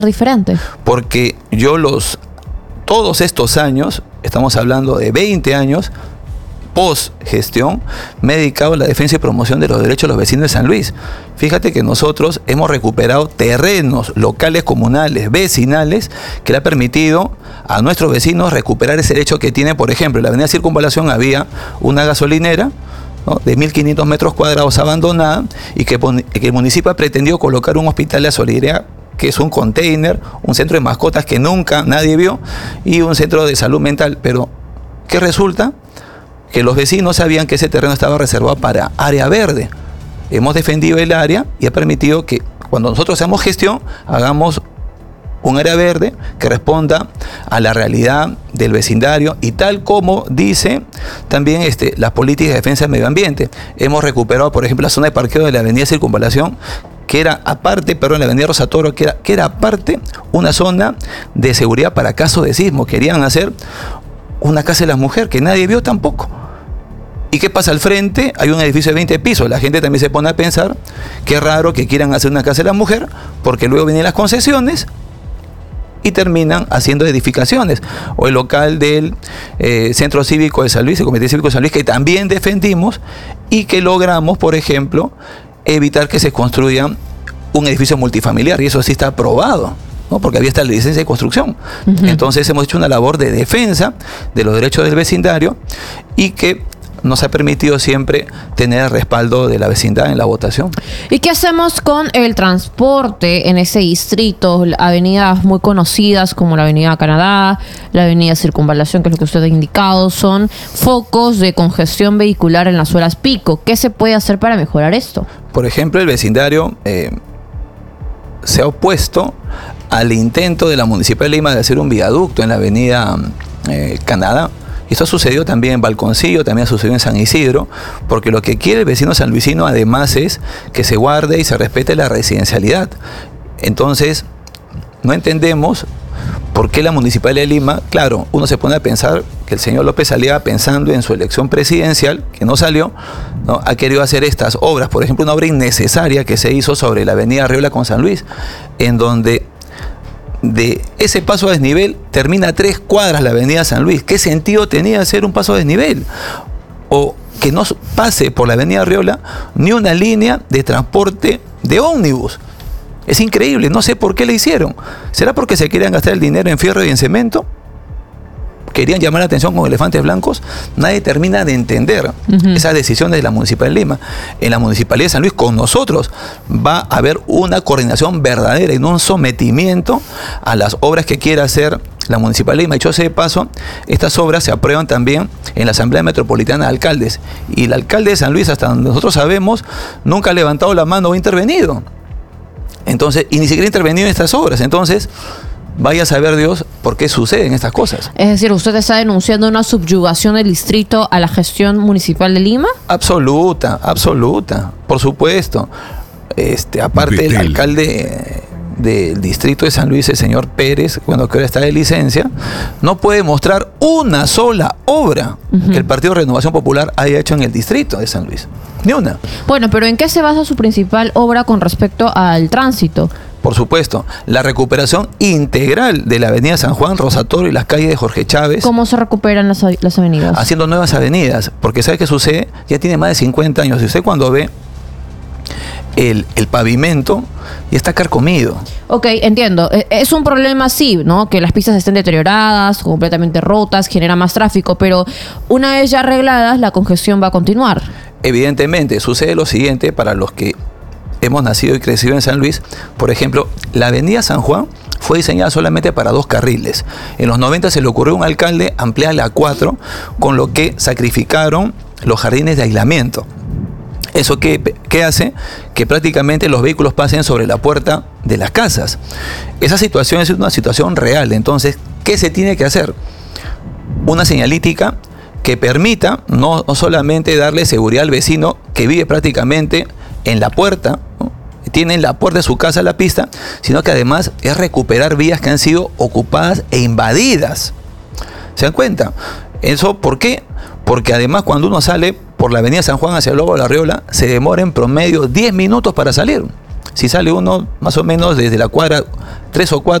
diferente? Porque todos estos años, estamos hablando de 20 años, post-gestión, me he dedicado a la defensa y promoción de los derechos de los vecinos de San Luis. Fíjate que nosotros hemos recuperado terrenos locales, comunales, vecinales, que le ha permitido a nuestros vecinos recuperar ese derecho que tienen. Por ejemplo, en la avenida Circunvalación había una gasolinera, ¿no?, de 1.500 metros cuadrados abandonada, y que el municipio ha pretendido colocar un hospital de solidaridad, que es un container, un centro de mascotas que nunca nadie vio, y un centro de salud mental. Pero, ¿qué resulta? Que los vecinos sabían que ese terreno estaba reservado para área verde. Hemos defendido el área y ha permitido que cuando nosotros hacemos gestión, hagamos un área verde que responda a la realidad del vecindario, y tal como dice también las políticas de defensa del medio ambiente. Hemos recuperado, por ejemplo, la zona de parqueo de la avenida Circunvalación, que era aparte, perdón, la avenida Rosa Toro, que era aparte una zona de seguridad para casos de sismo. Querían hacer una casa de la mujer que nadie vio tampoco. ¿Y qué pasa al frente? Hay un edificio de 20 pisos. La gente también se pone a pensar qué raro que quieran hacer una casa de la mujer, porque luego vienen las concesiones y terminan haciendo edificaciones. O el local del Centro Cívico de San Luis, el Comité Cívico de San Luis, que también defendimos y que logramos, por ejemplo, evitar que se construya un edificio multifamiliar, y eso sí está aprobado, ¿no?, porque había esta licencia de construcción. Entonces hemos hecho una labor de defensa de los derechos del vecindario, y que nos ha permitido siempre tener el respaldo de la vecindad en la votación. ¿Y qué hacemos con el transporte en ese distrito? Avenidas muy conocidas como la Avenida Canadá, la Avenida Circunvalación, que es lo que usted ha indicado, son focos de congestión vehicular en las horas pico. ¿Qué se puede hacer para mejorar esto? Por ejemplo, el vecindario se ha opuesto al intento de la Municipalidad de Lima de hacer un viaducto en la Avenida Canadá. Esto sucedió también en Balconcillo, también sucedió en San Isidro, porque lo que quiere el vecino sanluisino además es que se guarde y se respete la residencialidad. Entonces, no entendemos por qué la Municipalidad de Lima, claro, uno se pone a pensar que el señor López Aliaga, pensando en su elección presidencial, que no salió, ¿no?, ha querido hacer estas obras. Por ejemplo, una obra innecesaria que se hizo sobre la avenida Arriola con San Luis, en donde de ese paso a desnivel termina a 3 cuadras la avenida San Luis. ¿Qué sentido tenía hacer un paso a desnivel? O que no pase por la avenida Arriola ni una línea de transporte de ómnibus. Es increíble, no sé por qué le hicieron. ¿Será porque se querían gastar el dinero en fierro y en cemento? ¿Querían llamar la atención con elefantes blancos? Nadie termina de entender esas decisiones de la Municipalidad de Lima. En la Municipalidad de San Luis, con nosotros, va a haber una coordinación verdadera y no un sometimiento a las obras que quiera hacer la Municipalidad de Lima. Dicho sea de paso, estas obras se aprueban también en la Asamblea Metropolitana de Alcaldes. Y el alcalde de San Luis, hasta donde nosotros sabemos, nunca ha levantado la mano o ha intervenido. Entonces, y ni siquiera ha intervenido en estas obras. Entonces, vaya a saber Dios por qué suceden estas cosas. Es decir, ¿usted está denunciando una subyugación del distrito a la gestión municipal de Lima? Absoluta, absoluta, por supuesto. Aparte, el alcalde del distrito de San Luis, el señor Pérez, cuando que ahora está de licencia, no puede mostrar una sola obra que el Partido Renovación Popular haya hecho en el distrito de San Luis. Ni una. Bueno, pero ¿en qué se basa su principal obra con respecto al tránsito? Por supuesto, la recuperación integral de la avenida San Juan, Rosa Toro y las calles de Jorge Chávez. ¿Cómo se recuperan las avenidas? Haciendo nuevas avenidas, porque ¿sabe qué sucede? Ya tiene más de 50 años. Y usted cuando ve el pavimento, ya está carcomido. Ok, entiendo. Es un problema sí, ¿no? Que las pistas estén deterioradas, completamente rotas, genera más tráfico, pero una vez ya arregladas, la congestión va a continuar. Evidentemente, sucede lo siguiente para los que hemos nacido y crecido en San Luis. Por ejemplo, la avenida San Juan fue diseñada solamente para 2 carriles. En los 90 se le ocurrió a un alcalde ampliarla a 4, con lo que sacrificaron los jardines de aislamiento. ¿Eso qué hace? Que prácticamente los vehículos pasen sobre la puerta de las casas. Esa situación es una situación real. Entonces, ¿qué se tiene que hacer? Una señalítica que permita no solamente darle seguridad al vecino que vive prácticamente en la puerta, ¿no?, tiene en la puerta de su casa la pista, sino que además es recuperar vías que han sido ocupadas e invadidas. ¿Se dan cuenta? ¿Eso por qué? Porque además cuando uno sale por la avenida San Juan hacia el Lobo de la Arriola, se demora en promedio 10 minutos para salir. Si sale uno, más o menos desde la cuadra 3 o 4,